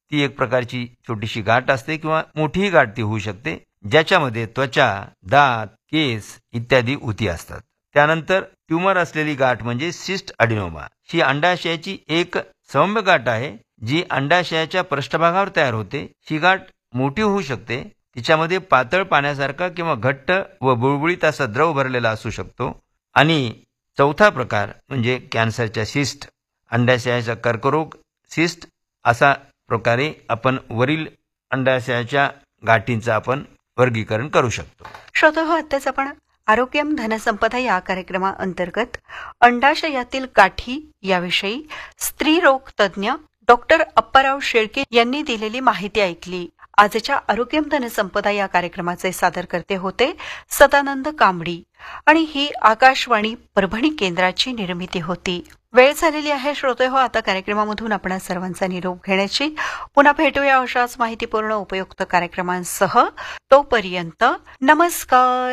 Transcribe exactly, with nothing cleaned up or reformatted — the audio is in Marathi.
ती एक प्रकारची छोटीशी गाठ असते किंवा मोठीही गाठ ती होऊ शकते, ज्याच्यामध्ये त्वचा, दात, केस इत्यादी उती असतात. त्यानंतर ट्यूमर असलेली गाठ म्हणजे सिस्ट अडिनोमा. ही अंडाशयाची एक सौम्य गाठ आहे जी अंडाशयाच्या पृष्ठभागावर तयार होते. ही गाठ मोठी होऊ शकते. तिच्यामध्ये पातळ पाण्यासारखा किंवा घट्ट व बुळबुळीत असा द्रव भरलेला असू शकतो. आणि चौथा प्रकार म्हणजे कॅन्सरच्या सिस्ट, अंडाशयाचा कर्करोग सिस्ट, असा प्रकारे आपण वरील अंडाशयाच्या गाठींचं आपण वर्गीकरण करू शकतो. श्रोतहो, आत्ताच आपण आरोग्यम धनसंपदा या कार्यक्रमाअंतर्गत अंडाशयातील गाठी याविषयी स्त्रीरोग तज्ज्ञ डॉक्टर अप्पाराव शेळके यांनी दिलेली माहिती ऐकली. आजच्या आरोग्यम धनसंपदा या कार्यक्रमाचे सादरकर्ते होते सदानंद कांबडी आणि ही आकाशवाणी परभणी केंद्राची निर्मिती होती. वेळ झालेली आहे श्रोतेहो आता कार्यक्रमामधून आपण सर्वांचा निरोप घेण्याची. पुन्हा भेटूया अशाच माहितीपूर्ण उपयुक्त कार्यक्रमांसह. तोपर्यंत नमस्कार.